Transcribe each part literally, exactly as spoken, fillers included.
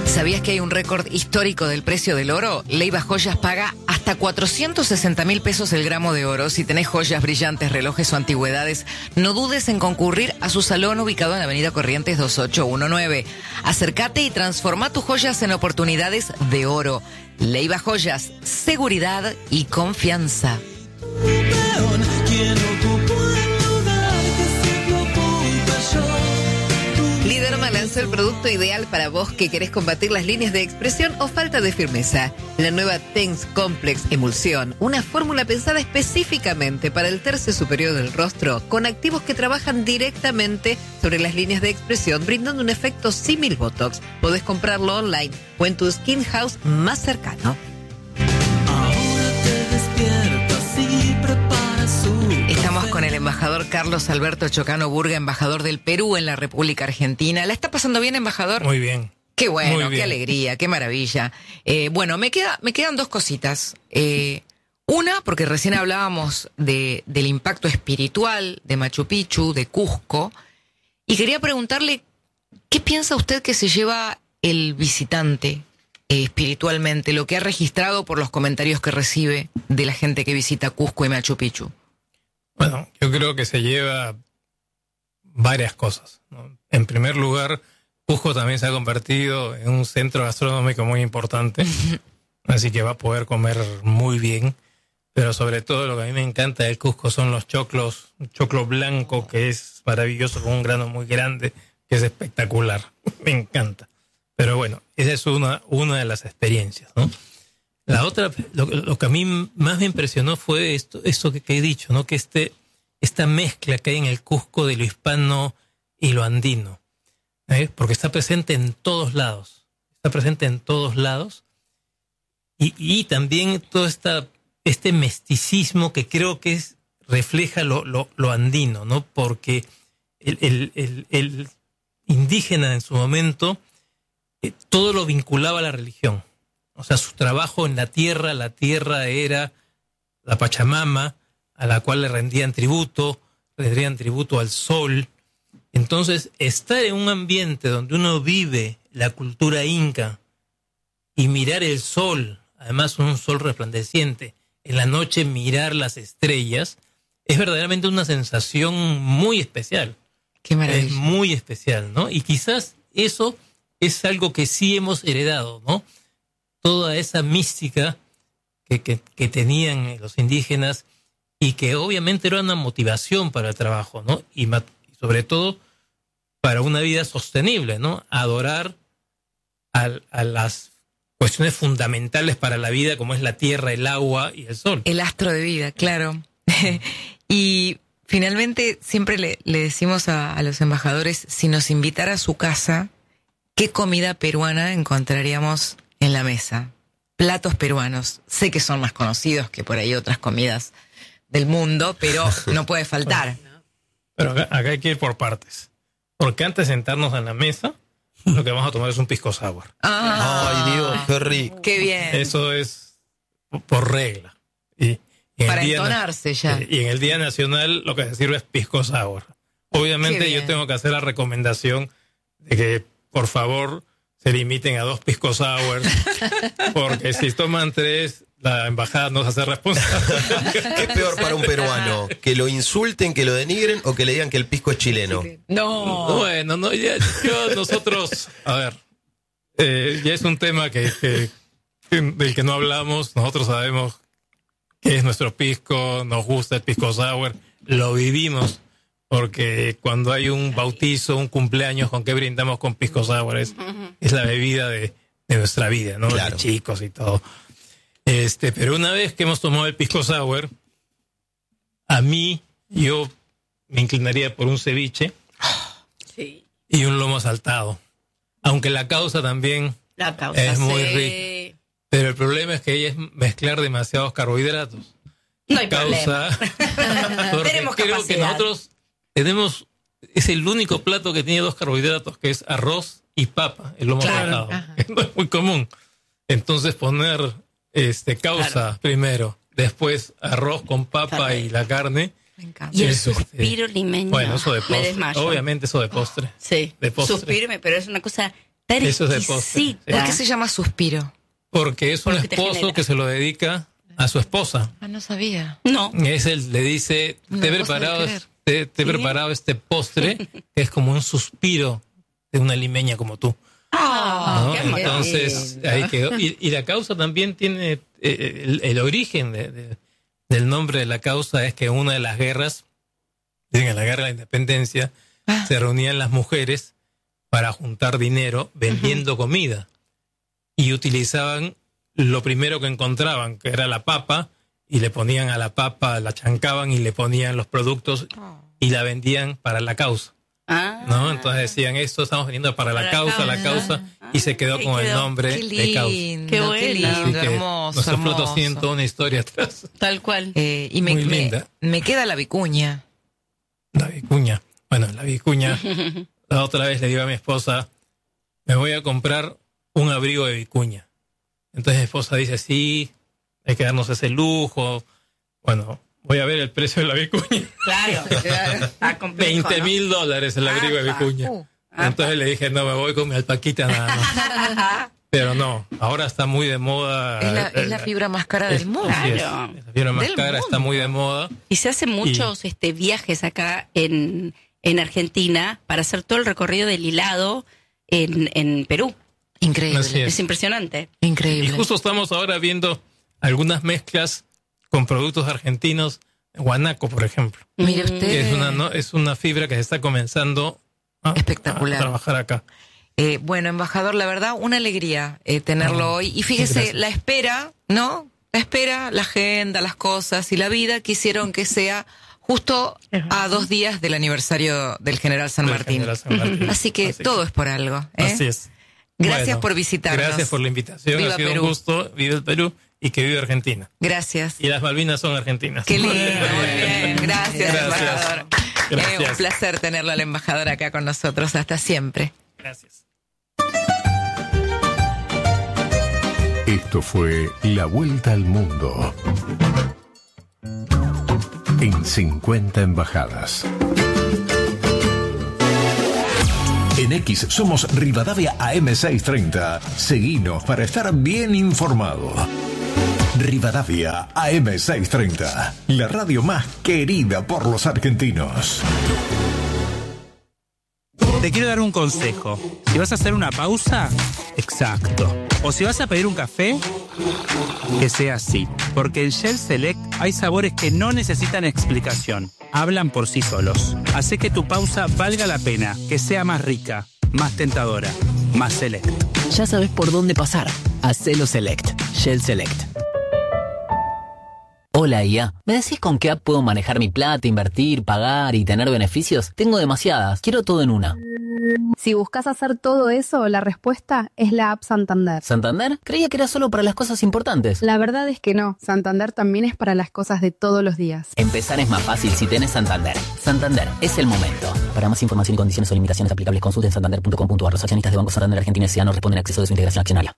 ¿Sabías que hay un récord histórico del precio del oro? Leiva Joyas paga hasta cuatrocientos sesenta mil pesos el gramo de oro. Si tenés joyas, brillantes, relojes o antigüedades, no dudes en concurrir a su salón ubicado en Avenida Corrientes dos ocho uno nueve. Acércate y transforma tus joyas en oportunidades de oro. Leiva Joyas, seguridad y confianza. Liderma lanzó el producto ideal para vos que querés combatir las líneas de expresión o falta de firmeza. La nueva Tense Complex Emulsión, una fórmula pensada específicamente para el tercio superior del rostro, con activos que trabajan directamente sobre las líneas de expresión, brindando un efecto símil Botox. Podés comprarlo online o en tu Skin House más cercano. Ahora te despiertas y preparas su... Estamos con el embajador Carlos Alberto Chocano Burga, embajador del Perú en la República Argentina. ¿La está pasando bien, embajador? Muy bien. Qué bueno, Muy bien. Qué alegría, qué maravilla. Eh, bueno, me queda, me quedan dos cositas. Eh, una, porque recién hablábamos de, del impacto espiritual de Machu Picchu, de Cusco, y quería preguntarle, ¿qué piensa usted que se lleva el visitante eh, espiritualmente, lo que ha registrado por los comentarios que recibe de la gente que visita Cusco y Machu Picchu? Bueno, yo creo que se lleva varias cosas, ¿no? En primer lugar, Cusco también se ha convertido en un centro gastronómico muy importante, así que va a poder comer muy bien. Pero sobre todo lo que a mí me encanta del Cusco son los choclos, un choclo blanco que es maravilloso con un grano muy grande, que es espectacular, me encanta. Pero bueno, esa es una, una de las experiencias, ¿no? La otra, lo, lo que a mí más me impresionó fue esto, esto que, que he dicho, ¿no? Que este, esta mezcla que hay en el Cusco de lo hispano y lo andino, ¿eh? Porque está presente en todos lados, está presente en todos lados, y, y también todo esta, este misticismo que creo que es, refleja lo, lo, lo andino, ¿no? Porque el, el, el, el indígena en su momento eh, todo lo vinculaba a la religión. O sea, su trabajo en la tierra, la tierra era la Pachamama, a la cual le rendían tributo, le rendían tributo al sol. Entonces, estar en un ambiente donde uno vive la cultura inca y mirar el sol, además un sol resplandeciente, en la noche mirar las estrellas, es verdaderamente una sensación muy especial. Qué maravilla. Es muy especial, ¿no? Y quizás eso es algo que sí hemos heredado, ¿no? Toda esa mística que, que, que tenían los indígenas y que obviamente era una motivación para el trabajo, ¿no? Y, y sobre todo para una vida sostenible, ¿no? Adorar a, a las cuestiones fundamentales para la vida, como es la tierra, el agua y el sol. El astro de vida, claro. Y finalmente siempre le, le decimos a, a los embajadores, si nos invitara a su casa, ¿qué comida peruana encontraríamos en la mesa? Platos peruanos. Sé que son más conocidos que por ahí otras comidas del mundo, pero no puede faltar. Pero acá, acá hay que ir por partes. Porque antes de sentarnos en la mesa, lo que vamos a tomar es un pisco sour. Ah, Ay, Dios, qué rico. Qué bien. Eso es por regla. Y, y en Para el día, entonarse ya. Y en el Día Nacional lo que se sirve es pisco sour. Obviamente yo tengo que hacer la recomendación de que, por favor, se limiten a dos pisco sours, porque si toman tres, la embajada no se hace responsable. ¿Qué es peor para un peruano? ¿Que lo insulten, que lo denigren o que le digan que el pisco es chileno? No. Bueno, no, ya, yo, nosotros, a ver, eh, ya es un tema que, que, que del que no hablamos. Nosotros sabemos qué es nuestro pisco, nos gusta el pisco sour, lo vivimos. Porque cuando hay un bautizo, un cumpleaños, ¿con qué brindamos con pisco sour? Es, es la bebida de, de nuestra vida, ¿no? Claro. De chicos y todo. Este, pero una vez que hemos tomado el pisco sour, a mí, yo me inclinaría por un ceviche Sí. y un lomo saltado. Aunque la causa también La causa es muy sí. rica. Pero el problema es que ella es mezclar demasiados carbohidratos. No hay Causa, porque Tenemos creo capacidad. que nosotros tenemos, es el único plato que tiene dos carbohidratos, que es arroz y papa, el lomo Claro. saltado, que no es muy común. Entonces poner este causa Claro. primero, después arroz con papa Claro. y la carne. Me encanta. Y el Es, este, suspiro limeño. Bueno, eso de Me postre. desmayo. Obviamente eso de postre. Sí, De postre. suspiro, pero es una cosa estar Eso es de postre. exquisita. ¿Por qué se llama suspiro? Porque es un Porque te esposo genera. que se lo dedica a su esposa. Ah, no sabía. No. Es él, le dice, Una te he cosa de preparado, creer. te, te he ¿Sí? preparado este postre que es como un suspiro de una limeña como tú. Ah, ¿no? qué amor. Entonces, lindo. ahí quedó. Y, y la causa también tiene, eh, el, el origen de, de- del nombre de la causa es que una de las guerras, en la guerra de la independencia, Ah. se reunían las mujeres para juntar dinero vendiendo comida. Y utilizaban lo primero que encontraban, que era la papa, y le ponían a la papa, la chancaban y le ponían los productos y la vendían para la causa. Ah. ¿No? Entonces decían, esto estamos vendiendo para la Para la causa, la causa. causa, y se quedó Ahí con el quedó. nombre Qué de causa. lindo, Qué qué, bueno. lindo, Así que hermoso, nuestros platos hermoso. tienen toda una historia atrás. Tal cual. Eh, y me, Muy me, linda. me queda la vicuña. La vicuña. Bueno, la vicuña. La otra vez le digo a mi esposa, me voy a comprar un abrigo de vicuña. Entonces mi esposa dice, sí, hay que darnos ese lujo. Bueno, voy a ver el precio de la vicuña. Claro. Está complejo, veinte ¿no? mil dólares el abrigo de Ajá. vicuña. Uh. Entonces le dije, no, me voy con mi alpaquita nada más. Pero no, ahora está muy de moda. Es la, eh, es la fibra más cara es- del mundo. así es. Claro. La fibra más Del cara mundo. está muy de moda. Y se hacen muchos este, viajes acá en, en Argentina para hacer todo el recorrido del hilado en, en Perú. Increíble, Así Es impresionante. increíble. Y justo estamos ahora viendo algunas mezclas con productos argentinos, guanaco, por ejemplo, Mire Mm. usted, que es una no, es una fibra que se está comenzando a, Espectacular. a trabajar acá. eh, bueno, embajador, la verdad, una alegría eh, tenerlo Ah, hoy. Y fíjese, gracias. la espera, ¿no? La espera, la agenda, las cosas y la vida quisieron que sea justo a dos días del aniversario del general San Del Martín. general San Martín. Así que todo es por algo. ¿eh? Así es. Gracias Bueno, por visitarnos. Gracias por la invitación. Viva ha sido Perú. un gusto. Vive el Perú y que vive Argentina. Gracias. Y las Malvinas son argentinas. Qué lindo, muy bien. Gracias, Gracias. embajador. Gracias. Eh, un placer tenerlo al embajador acá con nosotros. Hasta siempre. Gracias. Esto fue La Vuelta al Mundo en cincuenta embajadas. En X somos Rivadavia A M seiscientos treinta. Seguinos para estar bien informado. Rivadavia A M seiscientos treinta, la radio más querida por los argentinos. Te quiero dar un consejo. Si vas a hacer una pausa, exacto. O si vas a pedir un café, que sea así. Porque en Shell Select hay sabores que no necesitan explicación. Hablan por sí solos. Hace que tu pausa valga la pena, que sea más rica, más tentadora, más select. Ya sabes por dónde pasar. Hacelo Select. Shell Select. Hola I A, ¿me decís con qué app puedo manejar mi plata, invertir, pagar y tener beneficios? Tengo demasiadas, quiero todo en una. Si buscas hacer todo eso, la respuesta es la app Santander. ¿Santander? Creía que era solo para las cosas importantes. La verdad es que no, Santander también es para las cosas de todos los días. Empezar es más fácil si tenés Santander. Santander, es el momento. Para más información y condiciones o limitaciones aplicables, consulten santander punto com punto a r. Los accionistas de Banco Santander Argentina S A no responden al acceso de su integración accionaria.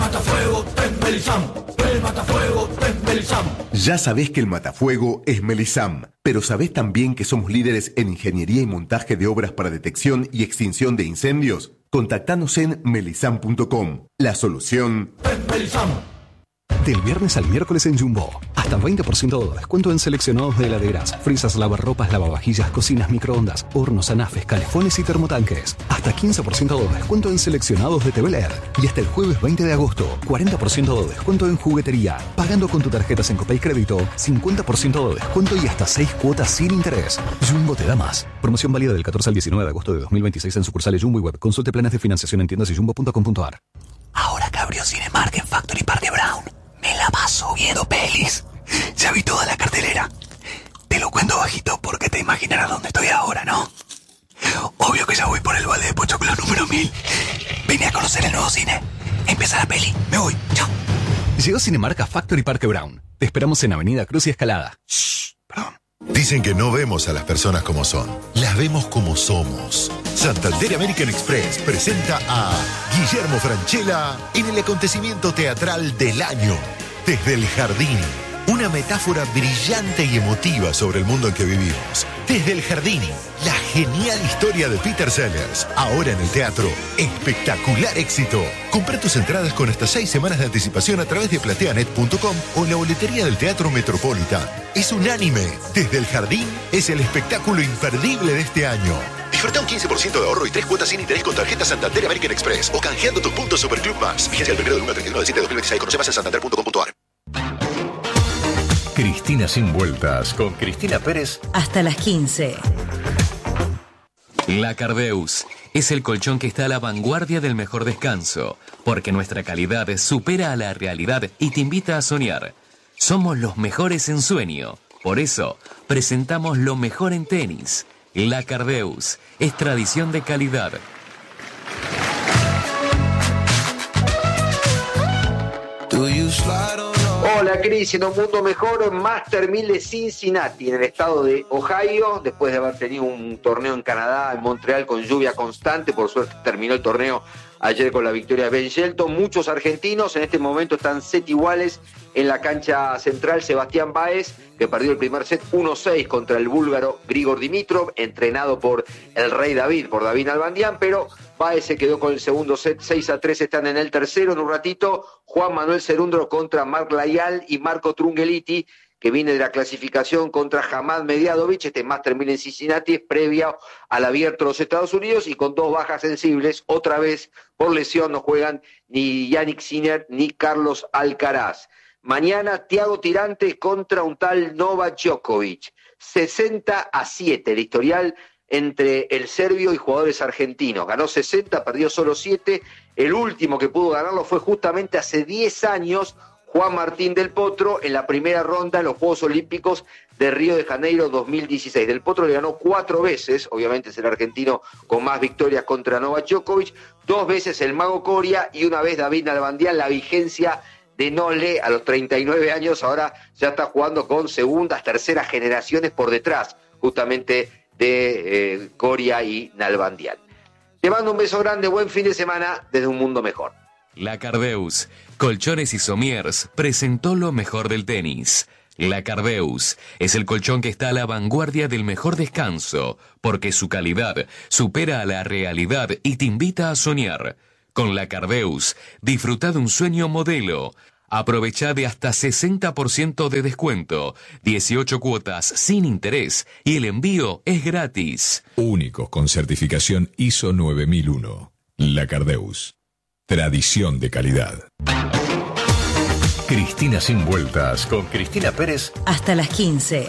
Ya sabés que el matafuego es Melisam, pero ¿sabés también que somos líderes en ingeniería y montaje de obras para detección y extinción de incendios? Contactanos en melisam punto com. La solución Del viernes al miércoles en Jumbo. Hasta veinte por ciento de descuento en seleccionados de heladeras, frisas, lavarropas, lavavajillas, cocinas, microondas, hornos, anafes, calefones y termotanques. Hasta quince por ciento de descuento en seleccionados de T V L E R. Y hasta el jueves veinte de agosto, cuarenta por ciento de descuento en juguetería. Pagando con tu tarjeta Sencopay Crédito, cincuenta por ciento de descuento y hasta seis cuotas sin interés. Jumbo te da más. Promoción válida del catorce al diecinueve de agosto de dos mil veintiséis en sucursales Jumbo y web. Consulte planes de financiación en tiendas y jumbo punto com punto a r. Ahora que abrió Cinemark en Factory Parque Brown, me la paso viendo pelis. Ya vi toda la cartelera. Te lo cuento bajito porque te imaginarás dónde estoy ahora, ¿no? Obvio que ya voy por el balde de Pochoclo número mil. Vine a conocer el nuevo cine. Empieza la peli. Me voy. Chao. Llegó Cinemark a Factory Parque Brown. Te esperamos en Avenida Cruz y Escalada. Shh, perdón. Dicen que no vemos a las personas como son, las vemos como somos. Santander American Express presenta a Guillermo Francella en el acontecimiento teatral del año, Desde el Jardín. Una metáfora brillante y emotiva sobre el mundo en que vivimos. Desde el jardín, la genial historia de Peter Sellers. Ahora en el teatro, espectacular éxito. Compra tus entradas con hasta seis semanas de anticipación a través de plateanet punto com o en la boletería del Teatro Metropolitan. Es unánime. Desde el jardín es el espectáculo imperdible de este año. Disfruta un quince por ciento de ahorro y tres cuotas sin interés con tarjeta Santander American Express o canjeando tus puntos Superclub Más. Vigencia del primero del uno al treinta y uno de diciembre de dos mil veintiséis. Conoce más en santander punto com punto a r. Cristina sin vueltas con Cristina Pérez. Hasta las quince. La Cardeus es el colchón que está a la vanguardia del mejor descanso, porque nuestra calidad supera a la realidad y te invita a soñar. Somos los mejores en sueño, por eso presentamos lo mejor en tenis. La Cardeus es tradición de calidad. Hola Cris, en un mundo mejor, Master mil de Cincinnati, en el estado de Ohio, después de haber tenido un torneo en Canadá, en Montreal, con lluvia constante. Por suerte terminó el torneo ayer con la victoria de Ben Shelton. Muchos argentinos en este momento están set iguales en la cancha central. Sebastián Báez, que perdió el primer set uno seis contra el búlgaro Grigor Dimitrov, entrenado por el Rey David, por David Nalbandián, pero Báez se quedó con el segundo set, seis a tres, están en el tercero. En un ratito, Juan Manuel Cerundro contra Marc Layal y Marco Trungeliti, que viene de la clasificación contra Hamad Mediadovic. Este Master mil en Cincinnati es previa al Abierto de los Estados Unidos y con dos bajas sensibles. Otra vez, por lesión, no juegan ni Yannick Sinner ni Carlos Alcaraz. Mañana, Thiago Tirante contra un tal Novak Djokovic. sesenta a siete, el historial entre el serbio y jugadores argentinos. Ganó sesenta, perdió solo siete. El último que pudo ganarlo fue justamente hace diez años, Juan Martín Del Potro, en la primera ronda en los Juegos Olímpicos de Río de Janeiro dos mil dieciséis. Del Potro le ganó cuatro veces, obviamente es el argentino con más victorias contra Novak Djokovic, dos veces el Mago Coria y una vez David Nalbandián. La vigencia de Nole a los treinta y nueve años, ahora ya está jugando con segundas, terceras generaciones por detrás, justamente de eh, Coria y Nalbandián. Te mando un beso grande, buen fin de semana desde un mundo mejor. La Cardeus, Colchones y Somiers, presentó lo mejor del tenis. La Cardeus es el colchón que está a la vanguardia del mejor descanso, porque su calidad supera a la realidad y te invita a soñar. Con la Cardeus, disfruta de un sueño modelo. Aprovecha de hasta sesenta por ciento de descuento, dieciocho cuotas sin interés y el envío es gratis. Únicos con certificación I S O nueve mil uno. La Cardeus. Tradición de calidad. Cristina sin vueltas con Cristina Pérez. Hasta las quince.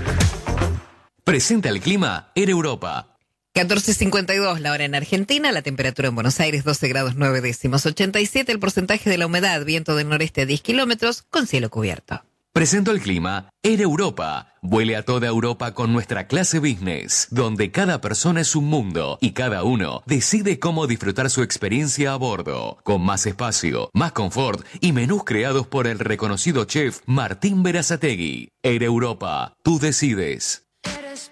Presenta el clima en Europa. catorce cincuenta y dos la hora en Argentina, la temperatura en Buenos Aires doce grados nueve décimos, ochenta y siete el porcentaje de la humedad, viento del noreste a diez kilómetros, con cielo cubierto. Presento el clima en Europa. Vuele a toda Europa con nuestra clase business, donde cada persona es un mundo y cada uno decide cómo disfrutar su experiencia a bordo, con más espacio, más confort y menús creados por el reconocido chef Martín Berazategui. En Europa, tú decides.